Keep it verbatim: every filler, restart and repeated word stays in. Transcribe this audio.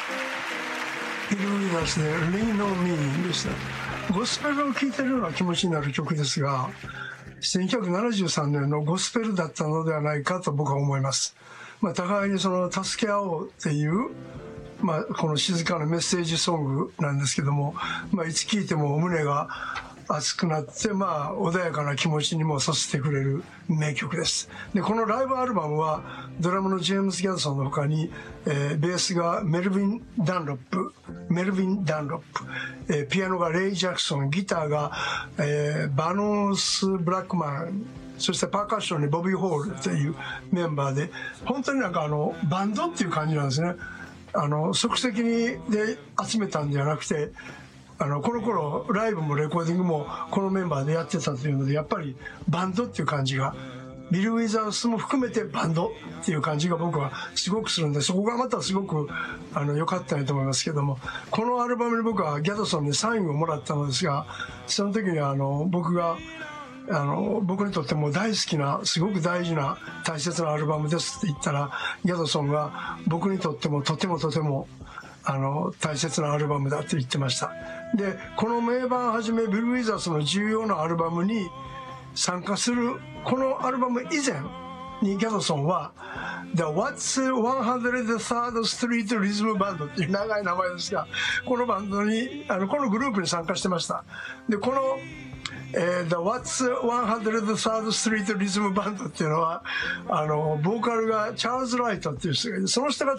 ビル・ウィザースで「Lean on Me」でした。ゴスペルを聴いてるような気持ちになる曲ですが、せんきゅうひゃくななじゅうさんねんのゴスペルだったのではないかと僕は思います。まあ、互いにその助け合おうっていう、まあ、この静かなメッセージソングなんですけども、まあ、いつ聴いても胸が熱くなって、まあ、穏やかな気持ちにもさせてくれる名曲です。で、このライブアルバムはドラムのジェームズ・ギャドソンの他に、えー、ベースがメルヴィン・ダンロップメルヴィン・ダンロップ、えー、ピアノがレイ・ジャクソン、ギターが、えー、バノース・ブラックマン、そしてパーカッションにボビー・ホールというメンバーで、本当になんかあのバンドっていう感じなんですね。あの即席にで集めたんじゃなくて、あのこの頃ライブもレコーディングもこのメンバーでやってたというので、やっぱりバンドっていう感じが、ビル・ウィザースも含めてバンドっていう感じが僕はすごくするんで、そこがまたすごくあの良かったと思いますけども、このアルバムに僕はギャドソンにサインをもらったのですが、その時にあの僕があの僕にとっても大好きな、すごく大事な大切なアルバムですって言ったら、ギャドソンが僕にとってもとてもとてもあの大切なアルバムだと言ってました。で、この名盤はじめビル・ウィザースの重要なアルバムに参加するこのアルバム以前にギャドソンは The What's ひゃくさん Street Rhythm Band っていう長い名前ですが、このバンドにあのこのグループに参加してました。で、このえー、The What's ひゃくさん Street Rhythm Band っていうのはあのボーカルがチャールズ・ライトっていう人がいて、その人が